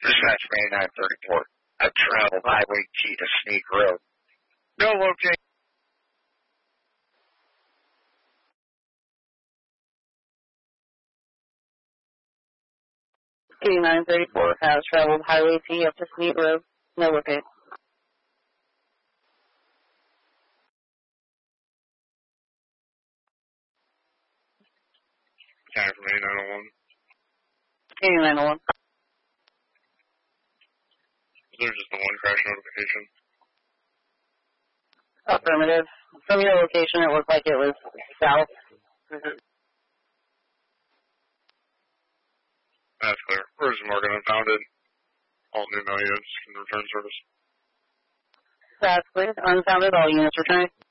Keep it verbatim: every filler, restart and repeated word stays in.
Dispatch May nine thirty-four. I traveled Highway T to Sneak Road. No location. K nine thirty-four has traveled Highway T up to Sneak Road. No locate. Time from A nine oh one. K nine oh one. Is there just the one crash notification? Affirmative. From your location, it looked like it was south. That's clear. Where's Morgan Unfounded? All new units can return service. That's clear. Unfounded, all units returning.